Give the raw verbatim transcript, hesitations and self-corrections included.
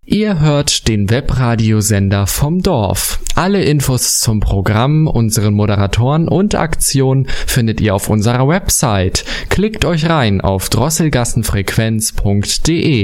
Ihr hört den Webradiosender vom Dorf. Alle Infos zum Programm, unseren Moderatoren und Aktionen findet ihr auf unserer Website. Klickt euch rein auf drosselgassenfrequenz punkt de.